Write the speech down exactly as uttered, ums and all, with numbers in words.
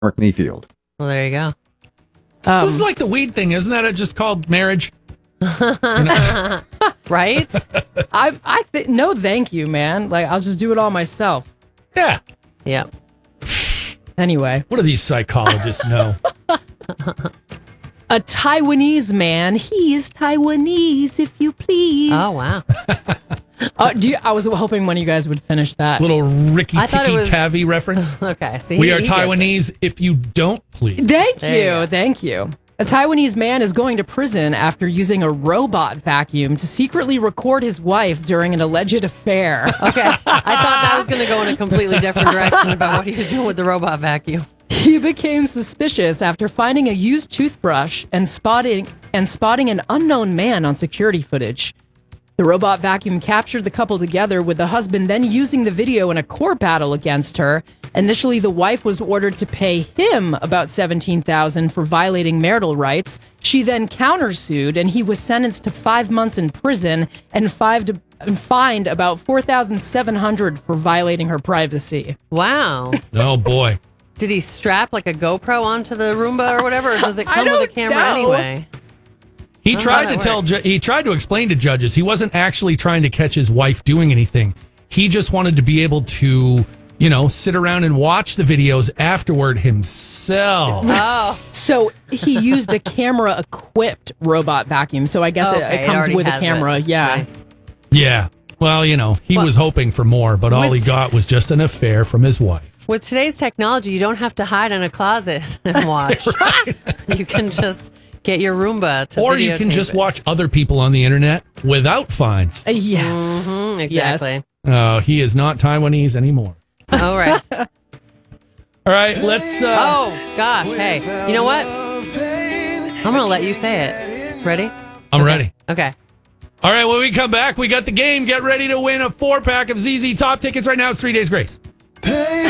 Mark Mayfield. Well, there you go. Um, this is like the weed thing, isn't that just called marriage? You know? Right? I I th- no, thank you, man. Like I'll just do it all myself. Yeah. Yeah. Anyway, what do these psychologists know? A Taiwanese man. He is Taiwanese, if you please. Oh wow. Uh, do you, I was hoping one of you guys would finish that. Little Ricky I thought it Tikki was- Tavi reference. Okay. See, We he- are he gets it. Taiwanese if you don't please. Thank There you you, go. thank you. A Taiwanese man is going to prison after using a robot vacuum to secretly record his wife during an alleged affair. Okay. I thought that was going to go in a completely different direction about what he was doing with the robot vacuum. He became suspicious after finding a used toothbrush and spotting and spotting an unknown man on security footage. The robot vacuum captured the couple together, with the husband then using the video in a court battle against her. Initially, the wife was ordered to pay him about seventeen thousand dollars for violating marital rights. She then countersued, and he was sentenced to five months in prison and five to, and fined about four thousand seven hundred dollars for violating her privacy. Wow. Oh boy. Did he strap like a GoPro onto the Roomba or whatever, or does it I come with a don't camera know. anyway? He I don't know tried how to that tell works. ju- he tried to explain to judges he wasn't actually trying to catch his wife doing anything. He just wanted to be able to, you know, sit around and watch the videos afterward himself. Oh. So he used a camera-equipped robot vacuum. So I guess it, Okay, it it comes already with a has camera. it. Yeah. Nice. Yeah. Well, you know, he Well- was hoping for more, but all he With- got was just an affair from his wife. With today's technology, you don't have to hide in a closet and watch. You can just get your Roomba to Or you can videotape just it. watch other people on the internet without fines. Uh, yes. Mhm, exactly. Uh, he is not Taiwanese anymore. All right. All right, let's. Uh, Oh, gosh. Hey, you know what? I'm going to let you say it. Ready? I'm ready. Okay. All right, when we come back, we got the game. Get ready to win a four pack of Z Z Top tickets right now. It's three days grace. Pay